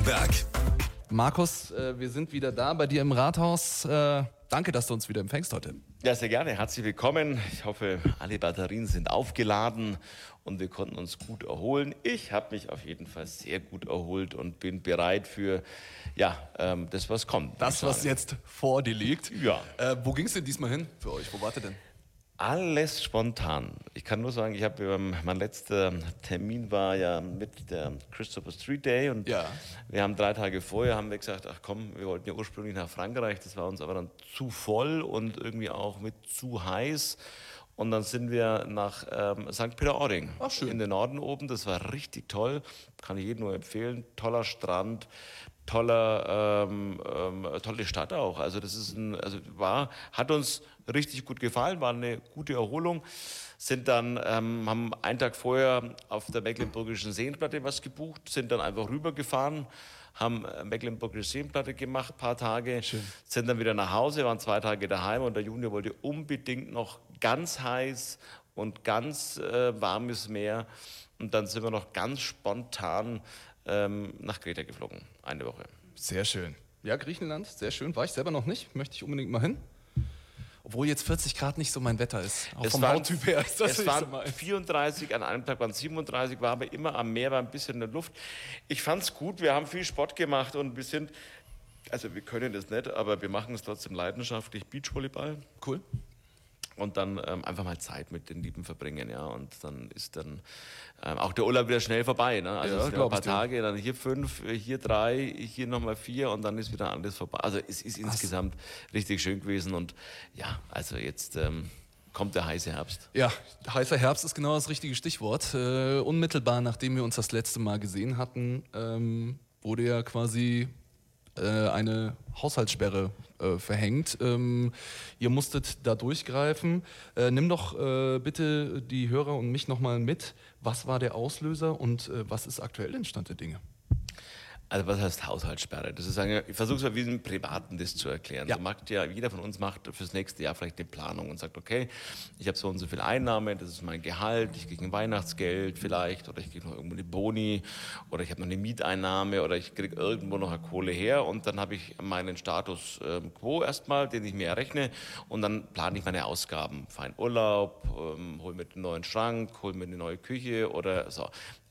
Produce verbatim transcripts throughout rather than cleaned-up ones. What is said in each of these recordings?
Berg. Markus, äh, wir sind wieder da bei dir im Rathaus. Äh, danke, dass du uns wieder empfängst heute. Ja, sehr gerne. Herzlich willkommen. Ich hoffe, alle Batterien sind aufgeladen und wir konnten uns gut erholen. Ich habe mich auf jeden Fall sehr gut erholt und bin bereit für ja, ähm, das, was kommt. Das, was jetzt vor dir liegt. Ja. Äh, wo ging es denn diesmal hin für euch? Wo wart ihr denn? Alles spontan. Ich kann nur sagen, ich habe mein letzter Termin war ja mit der Christopher Street Day und Ja. wir haben drei Tage vorher haben wir gesagt, ach komm, wir wollten ja ursprünglich nach Frankreich, das war uns aber dann zu voll und irgendwie auch mit zu heiß. Und dann sind wir nach ähm, Sankt Peter-Ording Ach, schön. in den Norden oben. Das war richtig toll, kann ich jedem nur empfehlen. Toller Strand. Toller, ähm, ähm, tolle Stadt auch. Also das ist ein, also war, hat uns richtig gut gefallen, war eine gute Erholung. Sind dann, ähm, haben einen Tag vorher auf der Mecklenburgischen Seenplatte was gebucht, sind dann einfach rübergefahren, haben Mecklenburgische Seenplatte gemacht, paar Tage, Schön. sind dann wieder nach Hause, waren zwei Tage daheim und der Junior wollte unbedingt noch ganz heiß und ganz äh, warmes Meer. Und dann sind wir noch ganz spontan ähm, nach Kreta geflogen, eine Woche. Sehr schön. Ja, Griechenland, sehr schön. War ich selber noch nicht, möchte ich unbedingt mal hin. Obwohl jetzt vierzig Grad nicht so mein Wetter ist. Auch Es vom waren, Hauttyp her ist das es nicht waren so mein. vierunddreißig, an einem Tag waren es siebenunddreißig, war aber immer am Meer, war ein bisschen in der Luft. Ich fand's gut, wir haben viel Sport gemacht und wir sind, also wir können das nicht, aber wir machen es trotzdem leidenschaftlich, Beachvolleyball. Cool. Und dann ähm, einfach mal Zeit mit den Lieben verbringen, ja. Und dann ist dann ähm, auch der Urlaub wieder schnell vorbei, ne? Also Ja, es sind ein glaub paar ich dir. Tage, dann hier fünf, hier drei, hier nochmal vier und dann ist wieder alles vorbei. Also es ist insgesamt richtig schön gewesen und ja, also jetzt ähm, kommt der heiße Herbst. Ja, heißer Herbst ist genau das richtige Stichwort. Äh, unmittelbar nachdem wir uns das letzte Mal gesehen hatten, ähm, wurde ja quasi äh, eine Haushaltssperre äh, verhängt. Ähm, ihr musstet da durchgreifen. Äh, nimm doch äh, bitte die Hörer und mich nochmal mit. Was war der Auslöser und äh, was ist aktuell der Stand der Dinge? Also was heißt Haushaltssperre? Das ist eine, ich versuche es mal wie einem Privaten das zu erklären. Ja. So macht ja, jeder von uns macht fürs nächste Jahr vielleicht eine Planung und sagt, okay, ich habe so und so viel Einnahmen, das ist mein Gehalt, ich kriege ein Weihnachtsgeld vielleicht oder ich kriege noch irgendwo eine Boni oder ich habe noch eine Mieteinnahme oder ich kriege irgendwo noch eine Kohle her und dann habe ich meinen Status ähm, quo erstmal, den ich mir errechne und dann plane ich meine Ausgaben. Fahre in Urlaub, ähm, hole mir einen neuen Schrank, hole mir eine neue Küche oder so.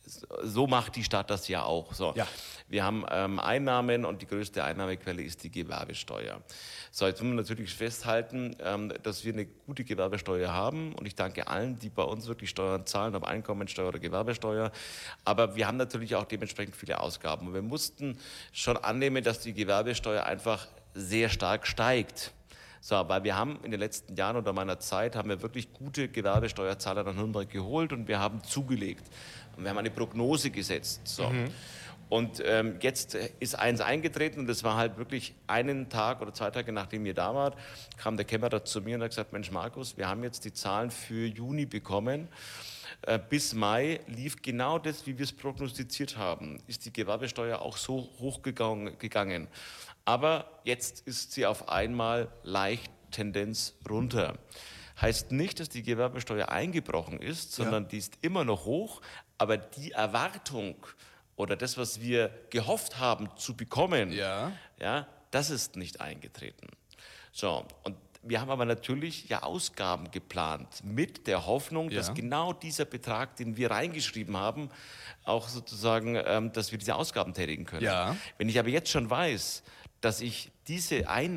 So macht die Stadt das ja auch. So. Ja. Wir haben ähm, Einnahmen und die größte Einnahmequelle ist die Gewerbesteuer. So, jetzt müssen wir natürlich festhalten, ähm, dass wir eine gute Gewerbesteuer haben und ich danke allen, die bei uns wirklich Steuern zahlen, ob Einkommensteuer oder Gewerbesteuer. Aber wir haben natürlich auch dementsprechend viele Ausgaben und wir mussten schon annehmen, dass die Gewerbesteuer einfach sehr stark steigt. So, weil wir haben in den letzten Jahren oder meiner Zeit haben wir wirklich gute Gewerbesteuerzahler nach Nürnberg geholt und wir haben zugelegt. Und wir haben eine Prognose gesetzt. So. Mhm. Und ähm, jetzt ist eins eingetreten und das war halt wirklich einen Tag oder zwei Tage, nachdem ihr da wart, kam der Kämmerer zu mir und hat gesagt, Mensch Markus, wir haben jetzt die Zahlen für Juni bekommen. Äh, bis Mai lief genau das, wie wir es prognostiziert haben. Ist die Gewerbesteuer auch so hochgegangen gegangen. Aber jetzt ist sie auf einmal leicht Tendenz runter. Heißt nicht, dass die Gewerbesteuer eingebrochen ist, sondern ja. Die ist immer noch hoch. Aber die Erwartung oder das, was wir gehofft haben zu bekommen, Ja. Ja, das ist nicht eingetreten. So, und wir haben aber natürlich ja Ausgaben geplant mit der Hoffnung, Ja. dass genau dieser Betrag, den wir reingeschrieben haben, auch sozusagen, ähm, dass wir diese Ausgaben tätigen können. Ja. Wenn ich aber jetzt schon weiß, dass ich diese Einnahmen